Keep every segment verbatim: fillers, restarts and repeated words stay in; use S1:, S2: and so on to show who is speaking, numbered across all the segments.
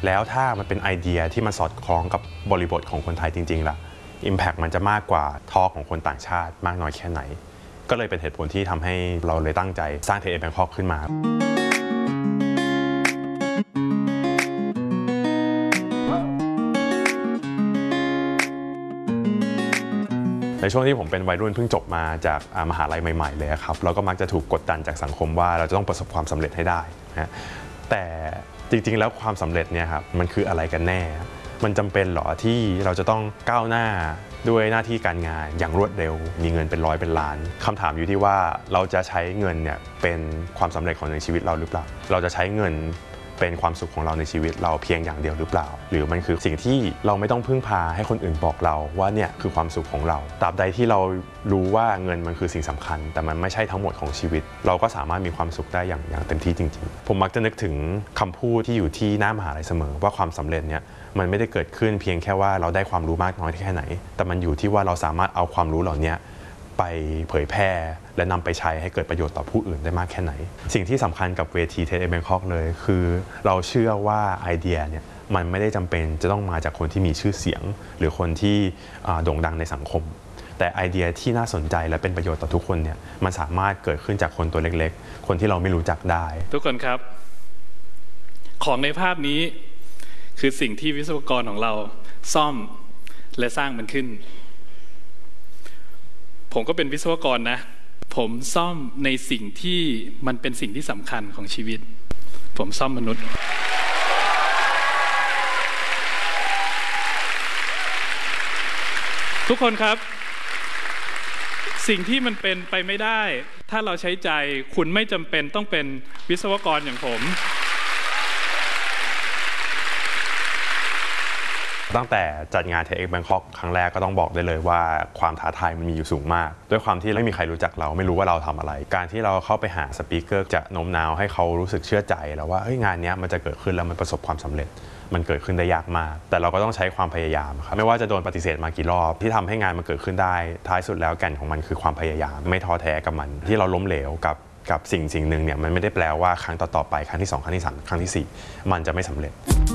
S1: แล้วถ้ามันเป็นไอเดียที่มันสอดคล้องกับบริบทของคนไทยจริงๆล่ะ Impact มันจะมากกว่าทอล์กของคนต่างชาติมากน้อยแค่ไหนก็เลยเป็นเหตุผลที่ทำให้เราเลยตั้งใจสร้าง เท เอ แบงคอก ขึ้นมาในช่วงที่ผมเป็นวัยรุ่นเพิ่งจบมาจากมหาลัยใหม่ๆเลยครับเราก็มักจะถูกกดดันจากสังคมว่าเราจะต้องประสบความสำเร็จให้ได้นะแต่จริงๆแล้วความสำเร็จเนี่ยครับมันคืออะไรกันแน่มันจำเป็นหรอที่เราจะต้องก้าวหน้าด้วยหน้าที่การงานอย่างรวดเร็วมีเงินเป็นร้อยเป็นล้านคำถามอยู่ที่ว่าเราจะใช้เงินเนี่ยเป็นความสำเร็จของในชีวิตเราหรือเปล่าเราจะใช้เงินเป็นความสุขของเราในชีวิตเราเพียงอย่างเดียวหรือเปล่าหรือมันคือสิ่งที่เราไม่ต้องพึ่งพาให้คนอื่นบอกเราว่าเนี่ยคือความสุขของเราตราบใดที่เรารู้ว่าเงินมันคือสิ่งสำคัญแต่มันไม่ใช่ทั้งหมดของชีวิตเราก็สามารถมีความสุขได้อย่างอย่างเต็มที่จริงๆผมมักจะนึกถึงคำพูดที่อยู่ที่หน้ามหาลัยเสมอว่าความสำเร็จเนี่ยมันไม่ได้เกิดขึ้นเพียงแค่ว่าเราได้ความรู้มากน้อยแค่ไหนแต่มันอยู่ที่ว่าเราสามารถเอาความรู้เหล่านี้ไปเผยแพร่และนำไปใช้ให้เกิดประโยชน์ต่อผู้อื่นได้มากแค่ไหนสิ่งที่สำคัญกับเวที เท เอ แบงคอก เลยคือเราเชื่อว่าไอเดียเนี่ยมันไม่ได้จำเป็นจะต้องมาจากคนที่มีชื่อเสียงหรือคนที่โด่งดังในสังคมแต่ไอเดียที่น่าสนใจและเป็นประโยชน์ต่อทุกคนเนี่ยมันสามารถเกิดขึ้นจากคนตัวเล็กๆคนที่เราไม่รู้จักได้
S2: ทุกคนครับของในภาพนี้คือสิ่งที่วิศวกรของเราซ่อมและสร้างมันขึ้นผมก็เป็นวิศวกรนะผมซ่อมในสิ่งที่มันเป็นสิ่งที่สำคัญของชีวิตผมซ่อมมนุษย์ทุกคนครับสิ่งที่มันเป็นไปไม่ได้ถ้าเราใช้ใจคุณไม่จำเป็นต้องเป็นวิศวกรอย่างผม
S1: ตั้งแต่จัดงาน เท เอ็กซ์ แบงคอก ครั้งแรกก็ต้องบอกได้เลยว่าความท้าทายมันมีอยู่สูงมากด้วยความที่ไม่มีใครรู้จักเราไม่รู้ว่าเราทำอะไรการที่เราเข้าไปหาสปีกเกอร์จะโน้มน้าวให้เขารู้สึกเชื่อใจแล้วว่าเฮ้ยงานนี้มันจะเกิดขึ้นแล้วมันประสบความสำเร็จมันเกิดขึ้นได้ยากมากแต่เราก็ต้องใช้ความพยายามครับไม่ว่าจะโดนปฏิเสธมากี่รอบที่ทำให้งานมันเกิดขึ้นได้ท้ายสุดแล้วแก่นของมันคือความพยายามไม่ท้อแท้กับมันที่เราล้มเหลวกับกับสิ่งสิ่งหนึ่งเนี่ยมันไม่ได้แปลว่าครั้งต่อๆไปครั้งที่สองครั้งที่สามครั้งที่สี่มันจะไม่สำเร็จ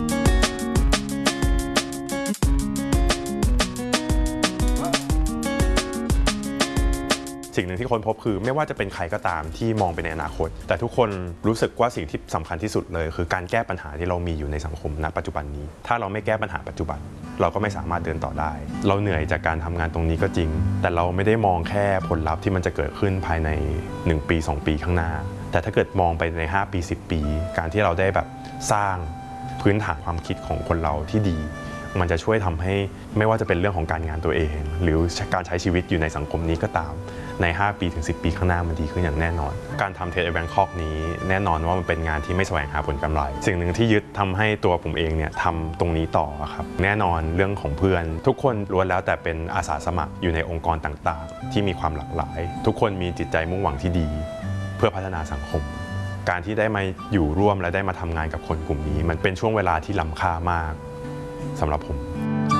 S1: สิ่งหนึ่งที่คนพบคือไม่ว่าจะเป็นใครก็ตามที่มองไปในอนาคตแต่ทุกคนรู้สึกว่าสิ่งที่สำคัญที่สุดเลยคือการแก้ปัญหาที่เรามีอยู่ในสังคมณปัจจุบันนี้ถ้าเราไม่แก้ปัญหาปัจจุบันเราก็ไม่สามารถเดินต่อได้เราเหนื่อยจากการทำงานตรงนี้ก็จริงแต่เราไม่ได้มองแค่ผลลัพธ์ที่มันจะเกิดขึ้นภายในหนึ่งปีสองปีข้างหน้าแต่ถ้าเกิดมองไปในห้าปีสิบปีการที่เราได้แบบสร้างพื้นฐานความคิดของคนเราที่ดีมันจะช่วยทำให้ไม่ว่าจะเป็นเรื่องของการงานตัวเองหรือการใช้ชีวิตอยู่ในสังคมนี้ก็ตามในห้าปีถึงสิบปีข้างหน้ามันดีขึ้นอย่างแน่นอนการทำ เท เอ แบงคอก นี้แน่นอนว่ามันเป็นงานที่ไม่แสวงหาผลกำไรสิ่งหนึ่งที่ยึดทำให้ตัวผมเองเนี่ยทำตรงนี้ต่อครับแน่นอนเรื่องของเพื่อนทุกคนล้วนแล้วแต่เป็นอาสาสมัครอยู่ในองค์กรต่างๆที่มีความหลากหลายทุกคนมีจิตใจมุ่งหวังที่ดีเพื่อพัฒนาสังคมการที่ได้มาอยู่ร่วมและได้มาทำงานกับคนกลุ่มนี้มันเป็นช่วงเวลาที่ล้ำค่ามากสำหรับผม